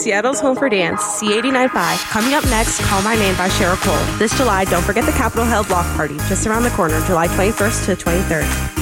Seattle's home for dance, C89.5. Coming up next, Call My Name by Cheryl Cole. This July, don't forget the Capitol Hill Block Party, just around the corner, July 21st to 23rd.